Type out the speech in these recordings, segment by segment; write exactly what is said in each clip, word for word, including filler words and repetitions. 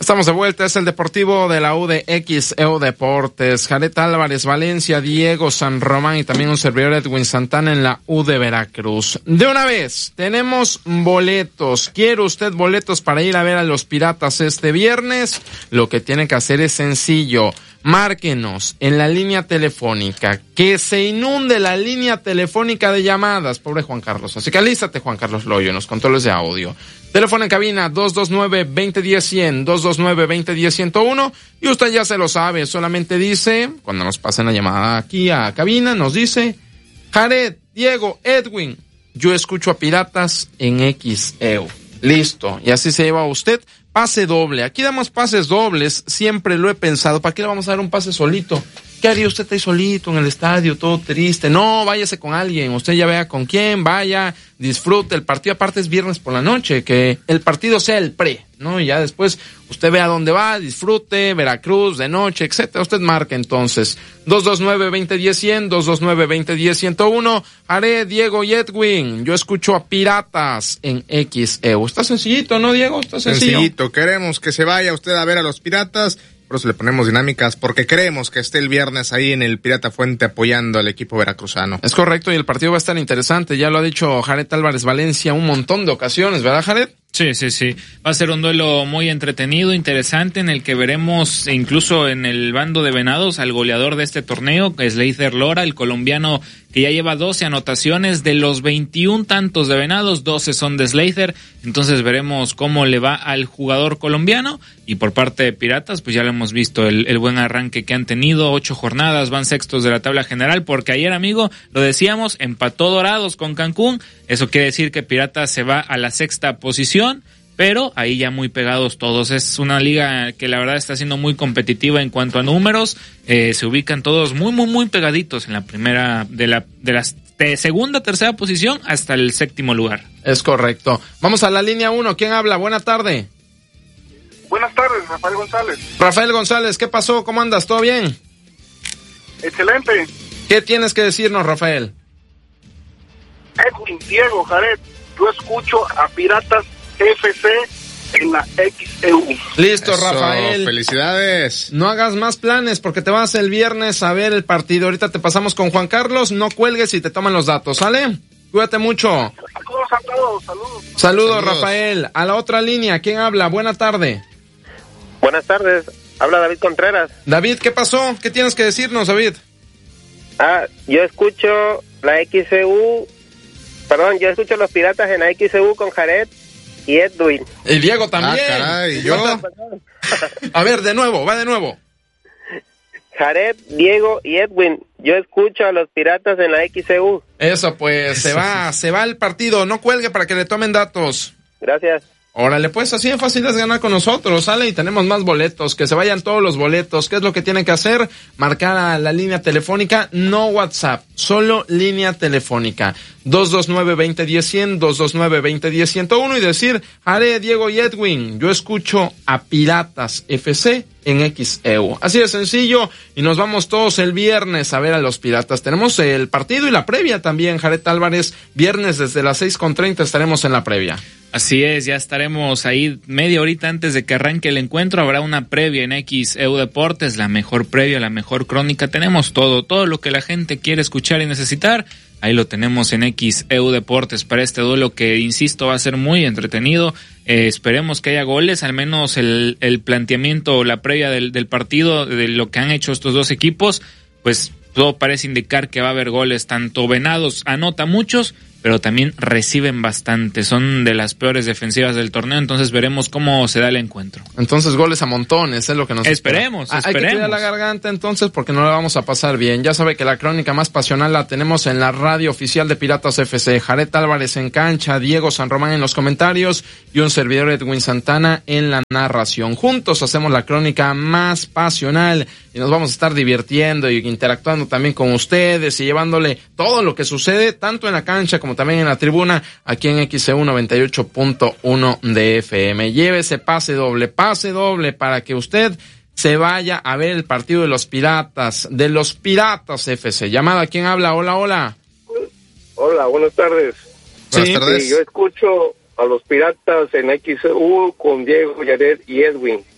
Estamos de vuelta, es el Deportivo de la U de X E U Deportes. Jared Álvarez, Valencia, Diego San Román y también un servidor Edwin Santana en la U de Veracruz. De una vez, tenemos boletos. ¿Quiere usted boletos para ir a ver a los Piratas este viernes? Lo que tiene que hacer es sencillo. Márquenos en la línea telefónica, que se inunde la línea telefónica de llamadas, pobre Juan Carlos, así que alístate Juan Carlos Loyo en los controles de audio. Teléfono en cabina dos dos nueve, veinte diez, cien, dos dos nueve, veinte diez, ciento uno, y usted ya se lo sabe, solamente dice, cuando nos pasen la llamada aquí a cabina, nos dice, Jared, Diego, Edwin, yo escucho a Piratas en X E U. Listo, y así se lleva usted pase doble. Aquí damos pases dobles, siempre lo he pensado. ¿Para qué le vamos a dar un pase solito? ¿Qué haría usted ahí solito en el estadio, todo triste? No, váyase con alguien, usted ya vea con quién, vaya, disfrute el partido. Aparte es viernes por la noche, que el partido sea el pre, ¿no? Y ya después usted vea dónde va, disfrute, Veracruz, de noche, etcétera. Usted marca entonces dos dos nueve, veinte diez, cien, dos dos nueve, veinte diez, ciento uno. Haré Diego y Edwin. Yo escucho a Piratas en X E U. Está sencillito, ¿no, Diego? Está sencillo. Sencillito. Queremos que se vaya usted a ver a los Piratas. Por eso le ponemos dinámicas, porque creemos que esté el viernes ahí en el Pirata Fuente apoyando al equipo veracruzano. Es correcto, y el partido va a estar interesante. Ya lo ha dicho Jared Álvarez Valencia un montón de ocasiones, ¿verdad, Jared? Sí, sí, sí. Va a ser un duelo muy entretenido, interesante, en el que veremos incluso en el bando de Venados al goleador de este torneo, que es Leither Lora, el colombiano que ya lleva doce anotaciones. De los veintiún tantos de Venados, doce son de Leither. Entonces veremos cómo le va al jugador colombiano. Y por parte de Piratas, pues ya lo hemos visto, el, el buen arranque que han tenido, ocho jornadas, van sextos de la tabla general, porque ayer, amigo, lo decíamos, empató Dorados con Cancún. Eso quiere decir que Piratas se va a la sexta posición, pero ahí ya muy pegados todos. Es una liga que la verdad está siendo muy competitiva en cuanto a números. Eh, se ubican todos muy, muy, muy pegaditos en la primera, de la, de la de segunda, tercera posición hasta el séptimo lugar. Es correcto. Vamos a la línea uno. ¿Quién habla? Buena tarde. Buenas tardes, Rafael González. Rafael González, ¿qué pasó? ¿Cómo andas? ¿Todo bien? Excelente. ¿Qué tienes que decirnos, Rafael? Edwin, Diego, Jared, yo escucho a Piratas F C en la X E U. Listo, Eso, Rafael. Felicidades. No hagas más planes porque te vas el viernes a ver el partido. Ahorita te pasamos con Juan Carlos. No cuelgues y te toman los datos, ¿sale? Cuídate mucho. Saludos a todos, saludos. Saludos, Saludos. Rafael. A la otra línea, ¿quién habla? Buena tarde. Buenas tardes, habla David Contreras. David, ¿qué pasó? ¿Qué tienes que decirnos, David? Ah, yo escucho la X E U, perdón, yo escucho los Piratas en la X E U con Jared y Edwin. Y Diego también. Ah, caray, ¿yo? A ver, de nuevo, va de nuevo. Jared, Diego y Edwin, yo escucho a los Piratas en la X E U. Eso, pues, se va, se va el partido. No cuelgue para que le tomen datos. Gracias. Órale, pues así de fácil es ganar con nosotros, ¿sale? Y tenemos más boletos, que se vayan todos los boletos. ¿Qué es lo que tienen que hacer? Marcar a la línea telefónica, no WhatsApp, solo línea telefónica. dos dos nueve, veinte diez, cien, dos dos nueve, veinte diez, ciento uno y decir, haré Diego y Edwin, yo escucho a Piratas F C en X E U. Así de sencillo, y nos vamos todos el viernes a ver a los Piratas. Tenemos el partido y la previa también, Jared Álvarez, viernes desde las seis con treinta estaremos en la previa. Así es, ya estaremos ahí media horita antes de que arranque el encuentro. Habrá una previa en X E U Deportes, la mejor previa, la mejor crónica. Tenemos todo, todo lo que la gente quiere escuchar y necesitar. Ahí lo tenemos en X E U Deportes para este duelo que, insisto, va a ser muy entretenido. Eh, esperemos que haya goles, al menos el, el planteamiento o la previa del, del partido, de lo que han hecho estos dos equipos, pues todo parece indicar que va a haber goles. Tanto Venados anota muchos, pero también reciben bastante. Son de las peores defensivas del torneo, entonces veremos cómo se da el encuentro. Entonces goles a montones, es lo que nos Esperemos, espera. esperemos. Hay que cuidar la garganta entonces porque no la vamos a pasar bien. Ya sabe que la crónica más pasional la tenemos en la radio oficial de Piratas F C. Jared Álvarez en cancha, Diego San Román en los comentarios y un servidor Edwin Santana en la narración. Juntos hacemos la crónica más pasional y nos vamos a estar divirtiendo y interactuando también con ustedes y llevándole todo lo que sucede tanto en la cancha como también en la tribuna, aquí en X E U noventa y ocho punto uno de F M. Llévese pase doble, pase doble para que usted se vaya a ver el partido de los Piratas, de los Piratas F C. Llamada, ¿quién habla? Hola, hola. Hola, buenas tardes. Buenas Sí, tardes. Sí, yo escucho a los Piratas en X E U con Diego, Jared y Edwin.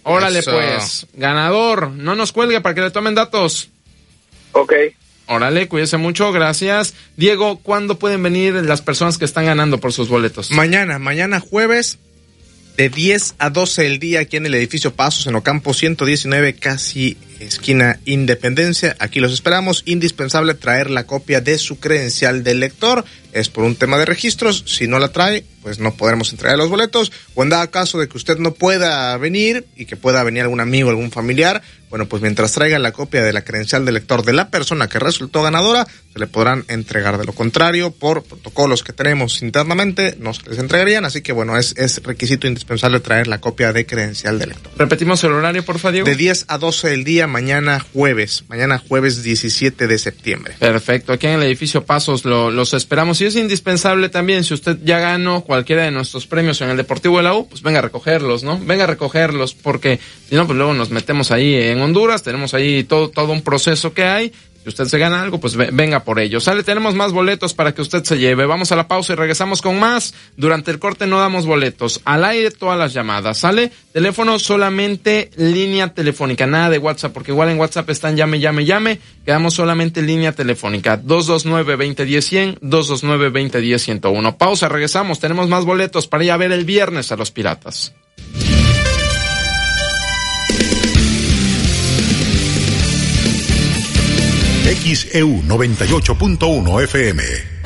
Órale, Eso. pues. Ganador. No nos cuelgue para que le tomen datos. Ok. Órale, cuídese mucho, gracias. Diego, ¿cuándo pueden venir las personas que están ganando por sus boletos? Mañana, mañana jueves, de diez a doce del día, aquí en el edificio Pasos, en Ocampo ciento diecinueve, casi esquina Independencia. Aquí los esperamos. Indispensable traer la copia de su credencial de lector. Es por un tema de registros. Si no la trae, pues no podremos entregar los boletos. O en dado caso de que usted no pueda venir y que pueda venir algún amigo, algún familiar, bueno, pues mientras traiga la copia de la credencial de lector de la persona que resultó ganadora, se le podrán entregar. De lo contrario, por protocolos que tenemos internamente, no se les entregarían. Así que bueno, es, es requisito indispensable traer la copia de credencial de lector. Repetimos el horario, por favor, Diego. De diez a doce del día, mañana jueves. Mañana jueves diecisiete de septiembre. Perfecto, aquí en el edificio Pasos lo, los esperamos. Y es indispensable también, si usted ya ganó cualquiera de nuestros premios en el Deportivo de la U, pues venga a recogerlos, ¿no? Venga a recogerlos, porque si no, pues luego nos metemos ahí en Honduras, tenemos ahí todo, todo un proceso que hay. Si usted se gana algo, pues venga por ello. Sale, tenemos más boletos para que usted se lleve. Vamos a la pausa y regresamos con más. Durante el corte no damos boletos. Al aire todas las llamadas. ¿Sale? Teléfono solamente línea telefónica. Nada de WhatsApp, porque igual en WhatsApp están llame, llame, llame. Quedamos solamente línea telefónica. dos dos nueve, dos cero uno cero, dos dos nueve, dos cero uno cero, ciento uno. Pausa, regresamos. Tenemos más boletos para ir a ver el viernes a los Piratas. X E U noventa y ocho punto uno F M.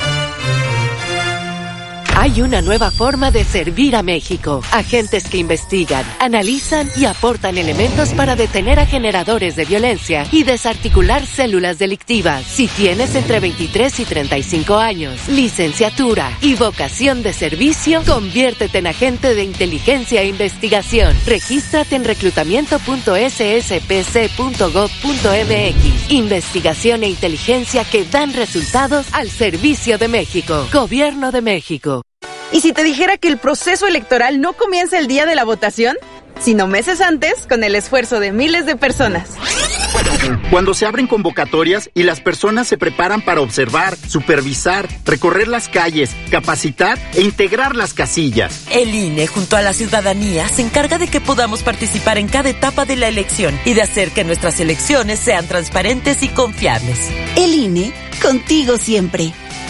Hay una nueva forma de servir a México. Agentes que investigan, analizan y aportan elementos para detener a generadores de violencia y desarticular células delictivas. Si tienes entre veintitrés y treinta y cinco años, licenciatura y vocación de servicio, conviértete en agente de inteligencia e investigación. Regístrate en reclutamiento punto s s p c punto gov punto m x. Investigación e inteligencia que dan resultados al servicio de México. Gobierno de México. ¿Y si te dijera que el proceso electoral no comienza el día de la votación, sino meses antes, con el esfuerzo de miles de personas? Cuando se abren convocatorias y las personas se preparan para observar, supervisar, recorrer las calles, capacitar e integrar las casillas. El I N E, junto a la ciudadanía, se encarga de que podamos participar en cada etapa de la elección y de hacer que nuestras elecciones sean transparentes y confiables. El I N E, contigo siempre.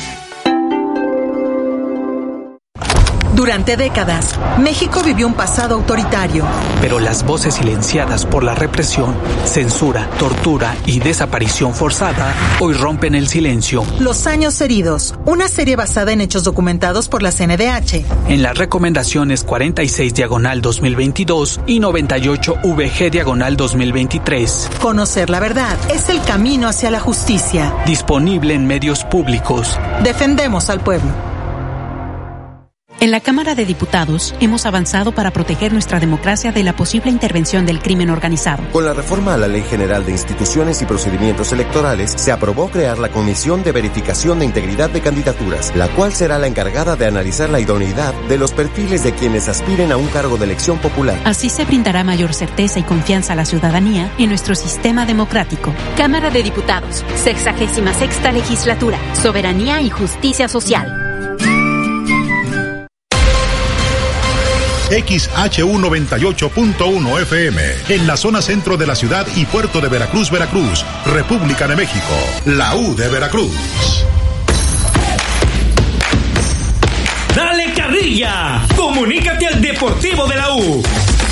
Durante décadas, México vivió un pasado autoritario. Pero las voces silenciadas por la represión, censura, tortura y desaparición forzada hoy rompen el silencio. Los años heridos, una serie basada en hechos documentados por la C N D H. En las recomendaciones cuarenta y seis diagonal dos mil veintidós y noventa y ocho V G diagonal dos mil veintitrés. Conocer la verdad es el camino hacia la justicia. Disponible en medios públicos. Defendemos al pueblo. En la Cámara de Diputados hemos avanzado para proteger nuestra democracia de la posible intervención del crimen organizado. Con la reforma a la Ley General de Instituciones y Procedimientos Electorales, se aprobó crear la Comisión de Verificación de Integridad de Candidaturas, la cual será la encargada de analizar la idoneidad de los perfiles de quienes aspiren a un cargo de elección popular. Así se brindará mayor certeza y confianza a la ciudadanía en nuestro sistema democrático. Cámara de Diputados, sexagésima sexta legislatura, soberanía y justicia social. X H U noventa y ocho punto uno F M, en la zona centro de la ciudad y puerto de Veracruz, Veracruz, República de México, la U de Veracruz. ¡Dale carrilla! ¡Comunícate al Deportivo de la U!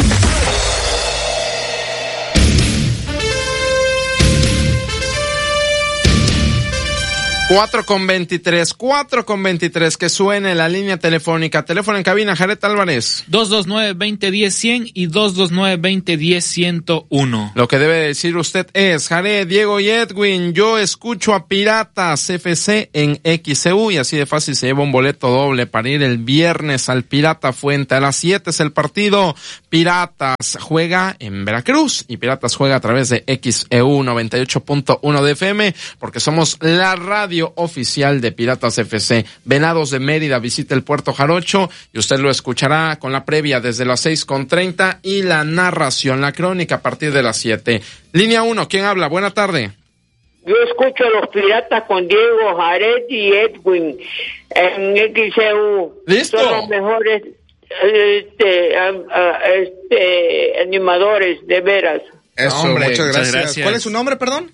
Cuatro con veintitrés, cuatro con veintitrés, que suene la línea telefónica. Teléfono en cabina, Jared Álvarez. dos dos nueve, dos cero uno cero, cien y dos dos nueve, dos cero uno cero, ciento uno. Lo que debe decir usted es: Jared, Diego y Edwin, yo escucho a Piratas F C en X C U, y así de fácil se lleva un boleto doble para ir el viernes al Pirata Fuente. A las siete es el partido. Piratas juega en Veracruz y Piratas juega a través de X E U noventa y ocho punto uno de F M, porque somos la radio oficial de Piratas F C. Venados de Mérida visita el Puerto Jarocho y usted lo escuchará con la previa desde las seis con treinta y la narración, la crónica a partir de las siete. Línea uno, ¿quién habla? Buena tarde. Yo escucho a los Piratas con Diego, Jared y Edwin en X C U. ¿Listo? Son los mejores, este, a, a, este, animadores, de veras. Eso, hombre, muchas, gracias. muchas gracias. ¿Cuál es su nombre, perdón?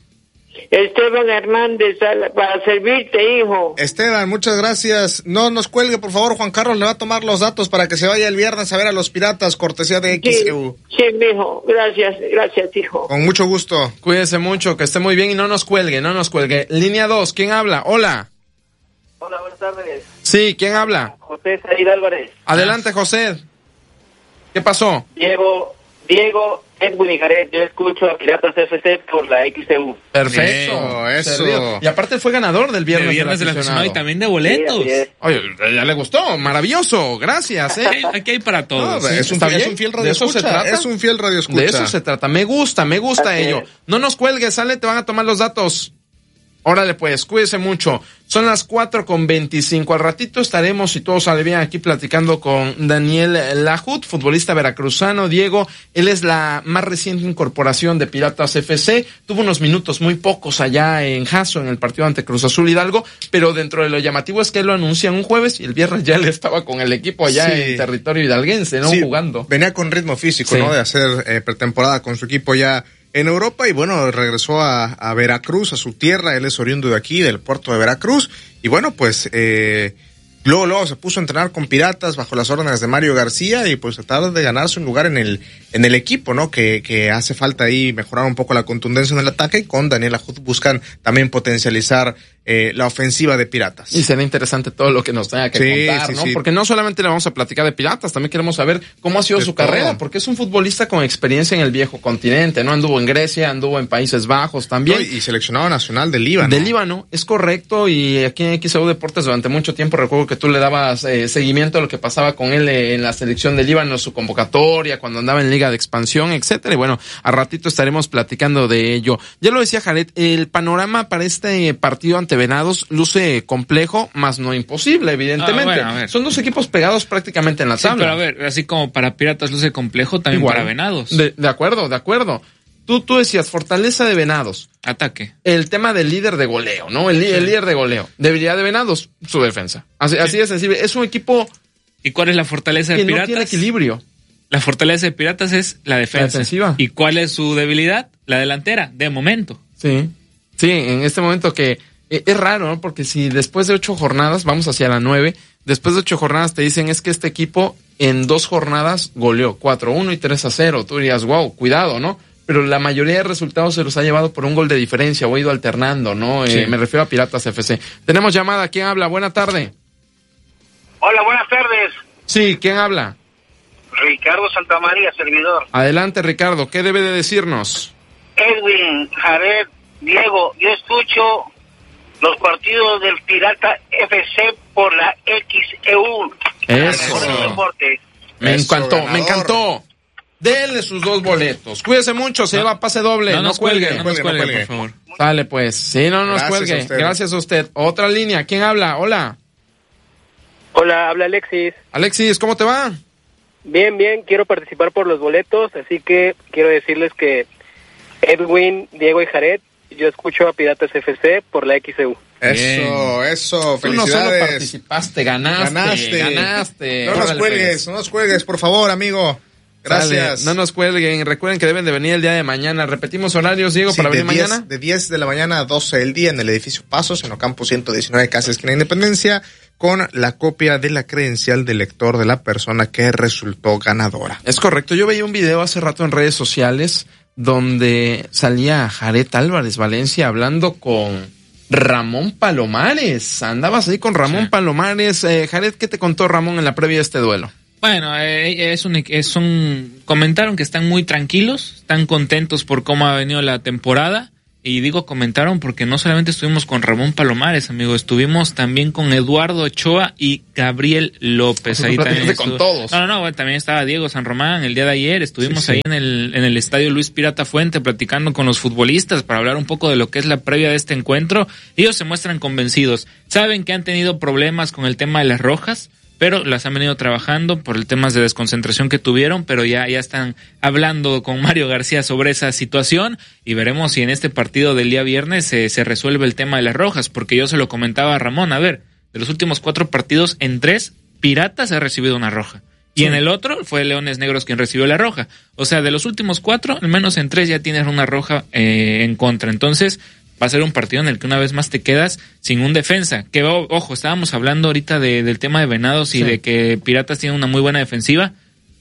Esteban Hernández, para servirte, hijo. Esteban, muchas gracias. No nos cuelgue, por favor. Juan Carlos le va a tomar los datos para que se vaya el viernes a ver a los Piratas, cortesía de X E U. Sí, sí, mijo. Gracias, gracias, hijo. Con mucho gusto. Cuídese mucho, que esté muy bien y no nos cuelgue, no nos cuelgue. Línea dos, ¿quién habla? Hola. Hola, buenas tardes. Sí, ¿quién habla? José Said Álvarez. Adelante, José. ¿Qué pasó? Diego, Diego, Edwin y Jared, yo escucho a Piratas F C por la X E U. Perfecto, eso. eso. Y aparte fue ganador del viernes, de viernes del aficionado y también de boletos. Sí, Oye, ya le gustó, maravilloso, gracias. ¿eh? Aquí, hay, aquí hay para todos. No, sí, es, un, es un fiel radio escucha. Se trata? Es un fiel radio escucha. De eso se trata, me gusta, me gusta Así ello. es. No nos cuelgues, sale, te van a tomar los datos. Órale pues, cuídese mucho. Son las cuatro con veinticinco. Al ratito estaremos, si todo sale bien, aquí platicando con Daniel Lajut, futbolista veracruzano. Diego, él es la más reciente incorporación de Piratas F C. Tuvo unos minutos muy pocos allá en Jaso, en el partido ante Cruz Azul Hidalgo, pero dentro de lo llamativo es que él lo anuncia un jueves y el viernes ya él estaba con el equipo allá sí. en territorio hidalguense, ¿no? Sí, jugando. Venía con ritmo físico, sí. ¿no? De hacer eh, pretemporada con su equipo ya en Europa y bueno, regresó a, a Veracruz, a su tierra. Él es oriundo de aquí, del puerto de Veracruz. Y bueno, pues eh, luego, luego se puso a entrenar con Piratas bajo las órdenes de Mario García y pues tratar de ganarse un lugar en el en el equipo, ¿no? Que, que hace falta ahí mejorar un poco la contundencia en el ataque y con Daniel Lajut buscan también potencializar eh, la ofensiva de Piratas. Y será interesante todo lo que nos tenga que sí, contar, sí, ¿no? Sí. Porque no solamente le vamos a platicar de Piratas, también queremos saber cómo ha sido de su todo. carrera, porque es un futbolista con experiencia en el viejo continente, ¿no? Anduvo en Grecia, anduvo en Países Bajos también. No, y seleccionado nacional del Líbano. Del Líbano, es correcto, y aquí en X E U Deportes durante mucho tiempo recuerdo que tú le dabas eh, seguimiento a lo que pasaba con él eh, en la selección del Líbano, su convocatoria, cuando andaba en Liga de Expansión, etcétera. Y bueno, a ratito estaremos platicando de ello. Ya lo decía Jared, el panorama para este partido ante Venados luce complejo, más no imposible, evidentemente. Ah, bueno, son dos equipos pegados prácticamente en la tabla. Sí, pero a ver, así como para Piratas luce complejo, también Igual. para Venados. De, de acuerdo, de acuerdo. Tú, tú decías, fortaleza de Venados. Ataque. El tema del líder de goleo, ¿no? El, sí. el líder de goleo. Debilidad de Venados, su defensa. Así, sí. así de sensible. Es un equipo... ¿Y cuál es la fortaleza de que Piratas? No tiene equilibrio. La fortaleza de Piratas es la defensa. La defensiva. ¿Y cuál es su debilidad? La delantera, de momento. Sí. Sí, en este momento que... Es raro, ¿no? Porque si después de ocho jornadas, vamos hacia la nueve, después de ocho jornadas te dicen es que este equipo en dos jornadas goleó cuatro a uno y tres a cero. Tú dirías, wow, cuidado, ¿no? Pero la mayoría de resultados se los ha llevado por un gol de diferencia o ha ido alternando, ¿no? Sí. Eh, me refiero a Piratas F C. Tenemos llamada, ¿quién habla? Buena tarde. Hola, buenas tardes. Sí, ¿quién habla? Ricardo Santamaría, servidor. Adelante, Ricardo, ¿qué debe de decirnos? Edwin, Jared, Diego, yo escucho los partidos del Pirata F C por la X E U. Eso. Me Eso, encantó, ganador. me encantó. Denle sus dos boletos. Cuídese mucho, se no, lleva pase doble. No, No, nos cuelgue, cuelgue, no nos cuelgue, cuelgue, por favor. Sale pues. Sí, no nos Gracias cuelgue. a usted. Gracias a usted. Otra línea. ¿Quién habla? Hola. Hola, habla Alexis. Alexis, ¿cómo te va? Bien, bien, quiero participar por los boletos, así que quiero decirles que Edwin, Diego y Jared, yo escucho a Piratas F C por la X E U. Eso, Bien. eso, felicidades. Tú no solo participaste, ganaste, Ganaste. ganaste. No nos Órale, cuelgues, pues. no nos cuelgues, por favor, amigo. Gracias. Sale, no nos cuelguen. Recuerden que deben de venir el día de mañana. Repetimos horarios, Diego, Sí, para de venir diez, mañana. De diez de la mañana a doce del día en el edificio Pasos, en Ocampo ciento diecinueve, casi esquina Independencia, con la copia de la credencial del lector de la persona que resultó ganadora. Es correcto. Yo veía un video hace rato en redes sociales donde salía Jared Álvarez Valencia hablando con Ramón Palomares. Andabas ahí con Ramón sí. Palomares. Eh, Jared, ¿qué te contó Ramón en la previa de este duelo? Bueno, eh, es un, es un, comentaron que están muy tranquilos, están contentos por cómo ha venido la temporada. Y digo comentaron porque no solamente estuvimos con Ramón Palomares, amigo, estuvimos también con Eduardo Ochoa y Gabriel López. Ahí también con todos. No, no, no, bueno, también estaba Diego San Román el día de ayer. Estuvimos sí, sí. ahí en el en el estadio Luis Pirata Fuente platicando con los futbolistas para hablar un poco de lo que es la previa de este encuentro. Ellos se muestran convencidos. Saben que han tenido problemas con el tema de las rojas, pero las han venido trabajando por el temas de desconcentración que tuvieron, pero ya, ya están hablando con Mario García sobre esa situación y veremos si en este partido del día viernes se, se resuelve el tema de las rojas, porque yo se lo comentaba a Ramón, a ver, de los últimos cuatro partidos, en tres, Piratas ha recibido una roja. Y sí. En el otro fue Leones Negros quien recibió la roja. O sea, de los últimos cuatro, al menos en tres ya tienes una roja eh, en contra. Entonces, va a ser un partido en el que una vez más te quedas sin un defensa. Que, ojo, estábamos hablando ahorita de, del tema de Venados y sí. de que Piratas tiene una muy buena defensiva.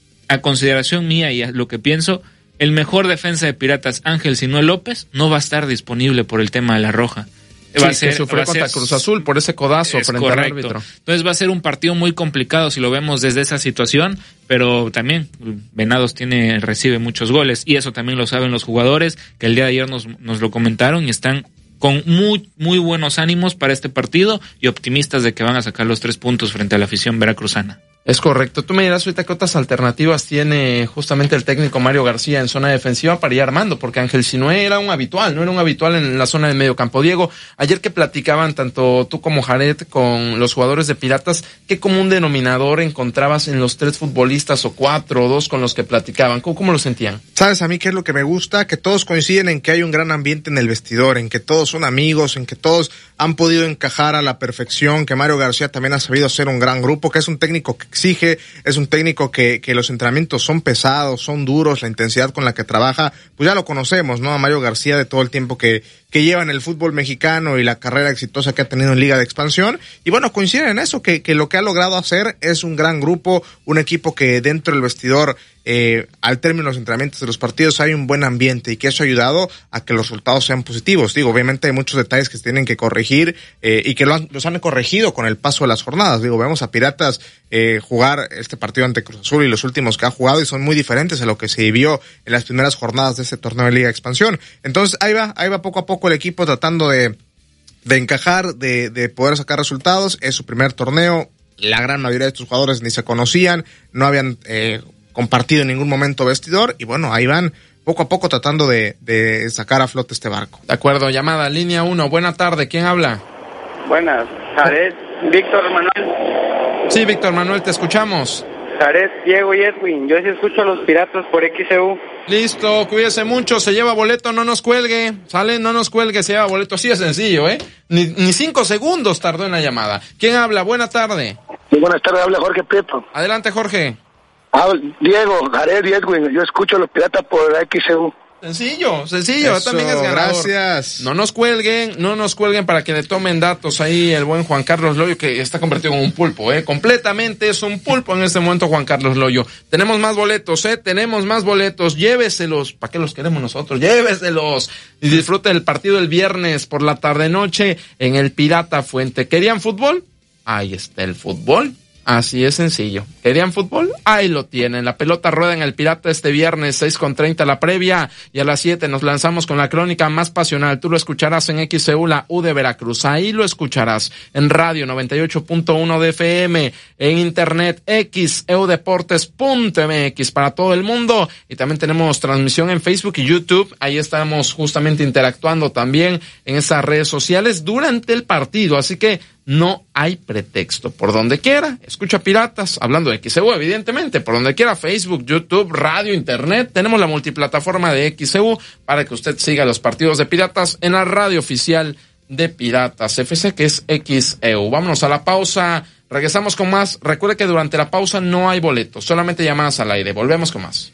A consideración mía y a lo que pienso, el mejor defensa de Piratas, Ángel Sinué López, no va a estar disponible por el tema de la roja. Sí, va a ser, que sufrió va contra ser, Cruz Azul por ese codazo frente correcto. al árbitro. Entonces va a ser un partido muy complicado si lo vemos desde esa situación, pero también Venados tiene recibe muchos goles y eso también lo saben los jugadores, que el día de ayer nos, nos lo comentaron y están con muy muy buenos ánimos para este partido y optimistas de que van a sacar los tres puntos frente a la afición veracruzana. Es correcto. Tú me dirás ahorita qué otras alternativas tiene justamente el técnico Mario García en zona defensiva para ir armando, porque Ángel Sinué era un habitual, no era un habitual en la zona de medio campo. Diego, ayer que platicaban tanto tú como Jared con los jugadores de Piratas, ¿qué común denominador encontrabas en los tres futbolistas o cuatro o dos con los que platicaban? ¿Cómo, cómo lo sentían? ¿Sabes a mí qué es lo que me gusta? Que todos coinciden en que hay un gran ambiente en el vestidor, en que todos son amigos, en que todos han podido encajar a la perfección, que Mario García también ha sabido hacer un gran grupo, que es un técnico que exige, es un técnico que, que los entrenamientos son pesados, son duros, la intensidad con la que trabaja, pues ya lo conocemos, ¿no? A Mario García de todo el tiempo que, que lleva en el fútbol mexicano y la carrera exitosa que ha tenido en Liga de Expansión, y bueno, coinciden en eso, que, que lo que ha logrado hacer es un gran grupo, un equipo que dentro del vestidor, eh, al término de los entrenamientos de los partidos hay un buen ambiente y que eso ha ayudado a que los resultados sean positivos. Digo, obviamente hay muchos detalles que se tienen que corregir eh, y que lo han, los han corregido con el paso de las jornadas. Digo, vemos a Piratas eh, jugar este partido ante Cruz Azul y los últimos que ha jugado y son muy diferentes a lo que se vivió en las primeras jornadas de este torneo de Liga de Expansión. Entonces ahí va, ahí va poco a poco el equipo tratando de, de encajar, de, de poder sacar resultados. Es su primer torneo, la gran mayoría de estos jugadores ni se conocían, no habían eh, compartido en ningún momento vestidor y bueno, ahí van poco a poco tratando de, de sacar a flote este barco. De acuerdo, llamada, línea uno, buena tarde, ¿quién habla? Buenas, Jared, Víctor Manuel. Sí, Víctor Manuel, te escuchamos. Jared, Diego y Edwin, yo sí escucho a los Piratas por X E U. Listo, cuídese mucho, se lleva boleto, no nos cuelgue, sale, no nos cuelgue, se lleva boleto, así de sencillo, ¿eh? Ni, ni cinco segundos tardó en la llamada. ¿Quién habla? Buena tarde. Sí, buenas tardes, habla Jorge Prieto. Adelante, Jorge. Ah, Diego, Jared y Edwin, yo escucho a los Piratas por X E U. Sencillo, sencillo, Eso, también es ganador. Gracias. No nos cuelguen, no nos cuelguen para que le tomen datos ahí el buen Juan Carlos Loyo, que está convertido en un pulpo, eh, completamente es un pulpo en este momento Juan Carlos Loyo. Tenemos más boletos, eh, tenemos más boletos, lléveselos, ¿para qué los queremos nosotros? Lléveselos y disfruten el partido el viernes por la tarde noche en el Pirata Fuente. ¿Querían fútbol? Ahí está el fútbol. Así es sencillo. ¿Querían fútbol? Ahí lo tienen. La pelota rueda en el Pirata este viernes, seis con treinta la previa, y a las siete nos lanzamos con la crónica más pasional. Tú lo escucharás en X E U, la U de Veracruz. Ahí lo escucharás en radio noventa y ocho punto uno de F M, en internet x e u deportes punto m x para todo el mundo. Y también tenemos transmisión en Facebook y YouTube. Ahí estamos justamente interactuando también en esas redes sociales durante el partido. Así que no hay pretexto. Por donde quiera, escucha Piratas, hablando de X E U, evidentemente, por donde quiera, Facebook, YouTube, radio, internet, tenemos la multiplataforma de X E U para que usted siga los partidos de Piratas en la radio oficial de Piratas F C, que es X E U. Vámonos a la pausa, regresamos con más. Recuerde que durante la pausa no hay boletos, solamente llamadas al aire. Volvemos con más.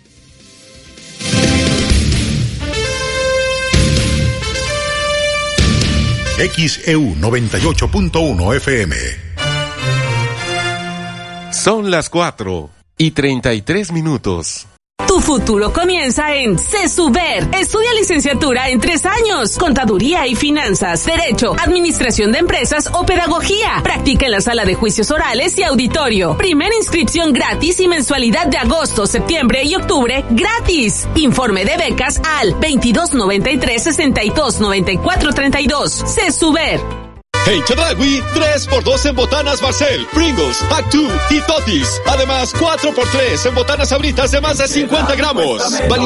X E U noventa y ocho punto uno F M. Son las cuatro y treinta y tres minutos. Tu futuro comienza en CESUBER. Estudia licenciatura en tres años, contaduría y finanzas, derecho, administración de empresas o pedagogía. Practica en la sala de juicios orales y auditorio. Primera inscripción gratis y mensualidad de agosto, septiembre y octubre gratis. Informe de becas al veintidós noventa y tres, sesenta y dos, noventa y cuatro, treinta y dos. CESUBER. En Chedraui, tres por dos en botanas Barcel, Pringles, Actu y Totis. Además, cuatro por tres en botanas Sabritas de más de cincuenta gramos.